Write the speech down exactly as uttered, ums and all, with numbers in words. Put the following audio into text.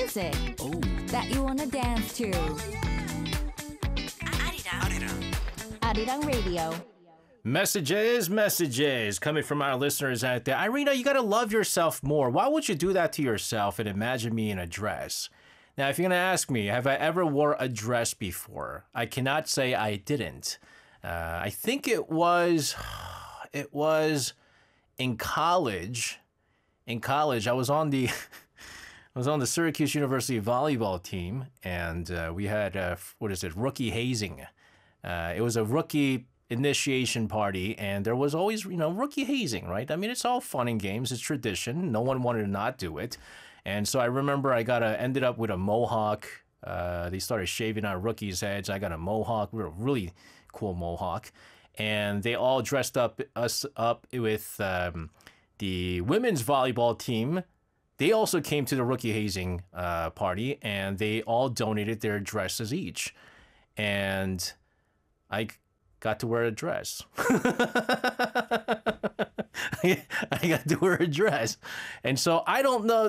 music Oh. that you wanna dance to. Arirang. Arirang Radio. Messages, messages coming from our listeners out there. Irina, you got to love yourself more. Why would you do that to yourself and imagine me in a dress? Now, if you're going to ask me, have I ever wore a dress before? I cannot say I didn't. Uh, I think it was, it was in college. In college, I was on the, I was on the Syracuse University volleyball team, and uh, we had, uh, what is it, rookie hazing. Uh, it was a rookie initiation party, and there was always, you know, rookie hazing, right? I mean, it's all fun and games. It's tradition. No one wanted to not do it. And so I remember I got a, ended up with a mohawk. Uh, they started shaving our rookies' heads. I got a mohawk, a really cool mohawk. And they all dressed up us up with um, the women's volleyball team. They also came to the rookie hazing uh, party, and they all donated their dresses each. And I got to wear a dress. I got to wear a dress. And so I don't know